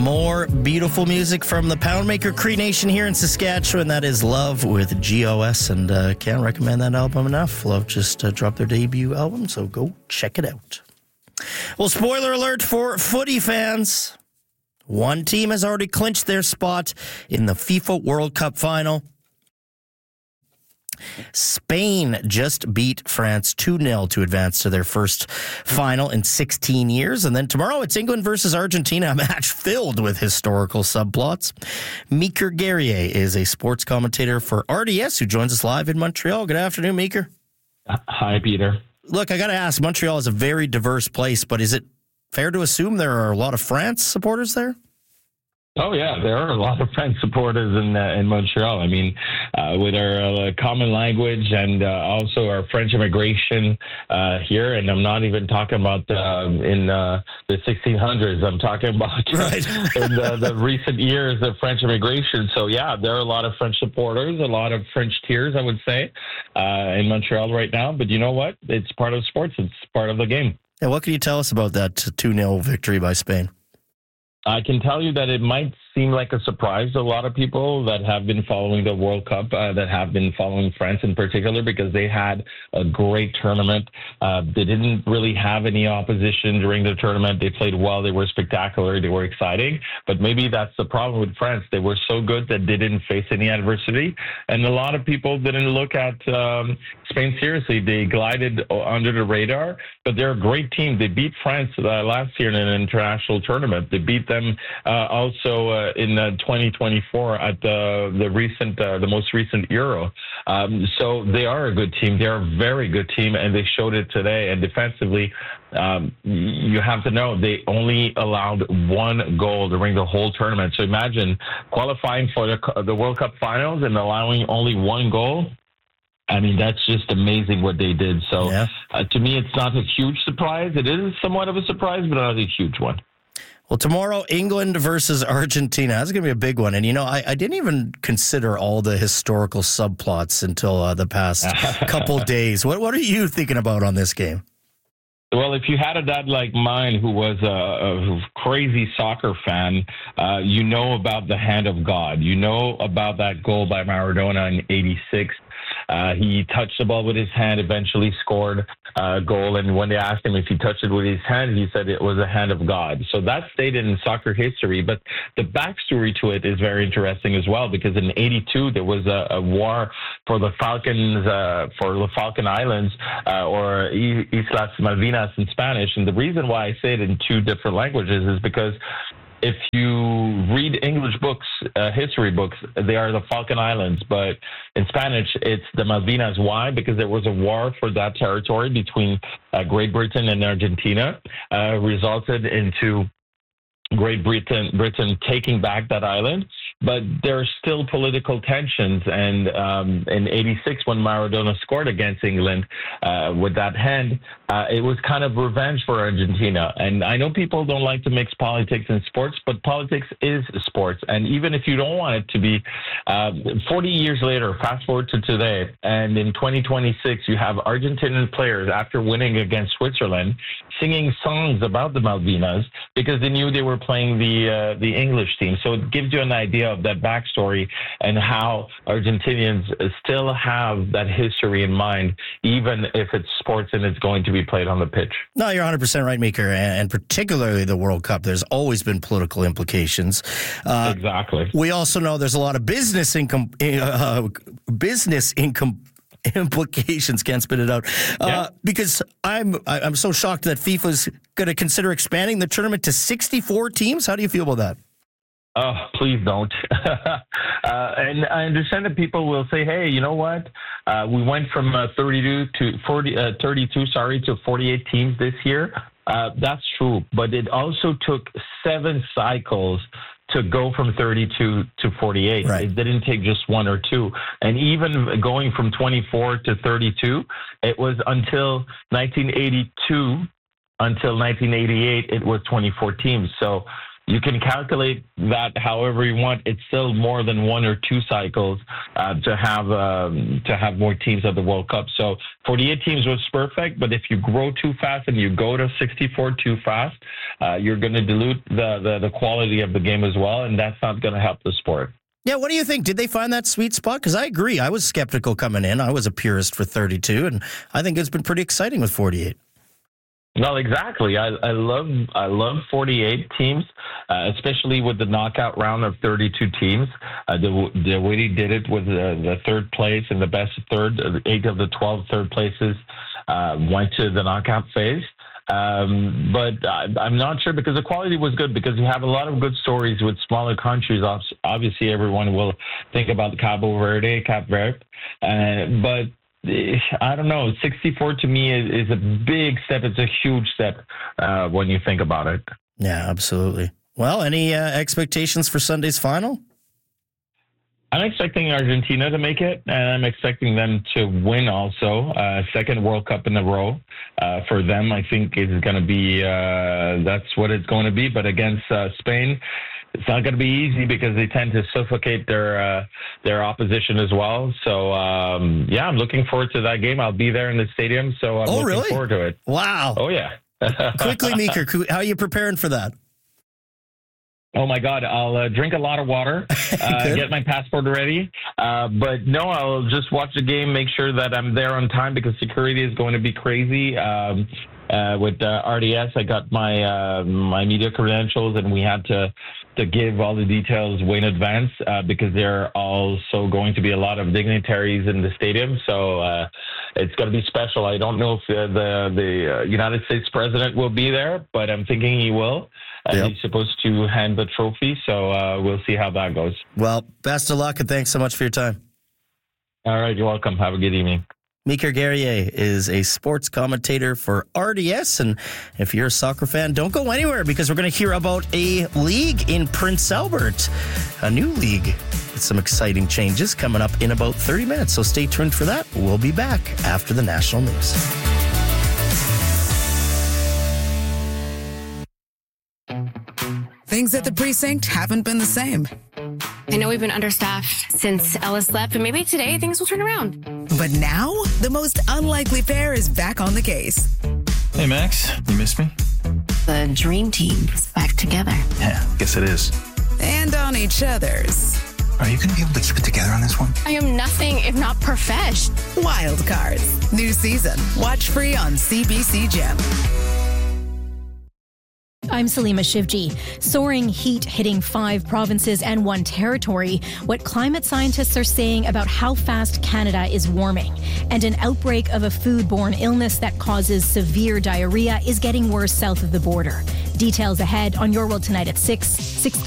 More beautiful music from the Poundmaker Cree Nation here in Saskatchewan. That is Love with GOS, and can't recommend that album enough. Love just dropped their debut album, so go check it out. Well, spoiler alert for footy fans. One team has already clinched their spot in the FIFA World Cup final. Spain just beat France 2-0 to advance to their first final in 16 years. And then tomorrow it's England versus Argentina, a match filled with historical subplots. Meeker Guerrier is a sports commentator for RDS who joins us live in Montreal. Good afternoon, Meeker. Hi, Peter. Look, I got to ask, Montreal is a very diverse place, but is it fair to assume there are a lot of France supporters there? Oh, yeah, there are a lot of French supporters in Montreal. I mean, with our common language and also our French immigration here, and I'm not even talking about in the 1600s. I'm talking about in the recent years of French immigration. So, yeah, there are a lot of French supporters, a lot of French tears, I would say, in Montreal right now. But you know what? It's part of sports. It's part of the game. And what can you tell us about that 2-0 victory by Spain? I can tell you that it might seem like a surprise to a lot of people that have been following the World Cup, that have been following France in particular, because they had a great tournament. They didn't really have any opposition during the tournament. They played well. They were spectacular. They were exciting. But maybe that's the problem with France. They were so good that they didn't face any adversity. And a lot of people didn't look at Spain seriously. They glided under the radar, but they're a great team. They beat France last year in an international tournament. They beat them also in 2024 at the most recent Euro. So they are a good team. They are a very good team, and they showed it today. And defensively, you have to know they only allowed one goal during the whole tournament. So imagine qualifying for the World Cup finals and allowing only one goal. I mean, that's just amazing what they did. So to me, it's not a huge surprise. It is somewhat of a surprise, but not a huge one. Well, tomorrow, England versus Argentina. That's going to be a big one. And, you know, I didn't even consider all the historical subplots until the past couple days. What are you thinking about on this game? Well, if you had a dad like mine who was a crazy soccer fan, you know about the hand of God. You know about that goal by Maradona in '86. He touched the ball with his hand, eventually scored a goal. And when they asked him if he touched it with his hand, he said it was a hand of God. So that's stated in soccer history. But the backstory to it is very interesting as well, because in '82, there was a war for the Falcons, for the Falcon Islands, or Islas Malvinas in Spanish. And the reason why I say it in two different languages is because if you read English books, history books, they are the Falcon Islands, but in Spanish, it's the Malvinas. Why? Because there was a war for that territory between Great Britain and Argentina, resulted into Great Britain taking back that island. But there are still political tensions. And in '86, when Maradona scored against England with that hand, it was kind of revenge for Argentina. And I know people don't like to mix politics and sports, but politics is sports. And even if you don't want it to be, 40 years later, fast forward to today, and in 2026, you have Argentinian players, after winning against Switzerland, singing songs about the Malvinas because they knew they were playing the English team. So it gives you an idea of that backstory and how Argentinians still have that history in mind, even if it's sports and it's going to be played on the pitch. No, you're 100% right, Meeker, and particularly the World Cup. There's always been political implications. Exactly. We also know there's a lot of business income implications. Can't spit it out. Because I'm so shocked that FIFA's going to consider expanding the tournament to 64 teams. How do you feel about that? Oh, please don't. And I understand that people will say, hey, you know what? We went from 32 to 48 teams this year. That's true. But it also took 7 cycles to go from 32 to 48. Right. It didn't take just 1 or 2. And even going from 24 to 32, it was until 1982, until 1988, it was 24 teams. So you can calculate that however you want. It's still more than 1 or 2 cycles to have more teams at the World Cup. So 48 teams was perfect, but if you grow too fast and you go to 64 too fast, you're going to dilute the quality of the game as well, and that's not going to help the sport. Yeah, what do you think? Did they find that sweet spot? Because I agree. I was skeptical coming in. I was a purist for 32, and I think it's been pretty exciting with 48. No, exactly. I love 48 teams, especially with the knockout round of 32 teams. The way they did it with the third place and the best third, 8 of the 12 third places went to the knockout phase. But I'm not sure, because the quality was good, because you have a lot of good stories with smaller countries. Obviously, everyone will think about Cape Verde, but I don't know. 64 to me is a big step. It's a huge step when you think about it. Yeah, absolutely. Well, any expectations for Sunday's final? I'm expecting Argentina to make it, and I'm expecting them to win also. Second World Cup in a row for them. I think is going to be, that's what it's going to be. But against Spain, it's not going to be easy, because they tend to suffocate their opposition as well. So, I'm looking forward to that game. I'll be there in the stadium, so I'm looking forward to it. Wow. Oh, yeah. Quickly, Meeker, how are you preparing for that? Oh, my God. I'll drink a lot of water, get my passport ready. But no, I'll just watch the game, make sure that I'm there on time, because security is going to be crazy. With RDS, I got my media credentials, and we had to give all the details way in advance because there are also going to be a lot of dignitaries in the stadium. So it's going to be special. I don't know if the United States president will be there, but I'm thinking he will. Yep. He's supposed to hand the trophy, so we'll see how that goes. Well, best of luck, and thanks so much for your time. All right, you're welcome. Have a good evening. Meeker Guerrier is a sports commentator for RDS, and if you're a soccer fan, don't go anywhere, because we're going to hear about a league in Prince Albert, a new league with some exciting changes coming up in about 30 minutes, so stay tuned for that. We'll be back after the national news. Things at the precinct haven't been the same. I know we've been understaffed since Ellis left, but maybe today things will turn around. But now, the most unlikely pair is back on the case. Hey, Max, you missed me? The dream team is back together. Yeah, guess it is. And on each other's. Are you going to be able to keep it together on this one? I am nothing if not profesh. Wild Cards. New season. Watch free on CBC Gem. I'm Salima Shivji. Soaring heat hitting 5 provinces and 1 territory. What climate scientists are saying about how fast Canada is warming. And an outbreak of a foodborne illness that causes severe diarrhea is getting worse south of the border. Details ahead on Your World Tonight at 6:30.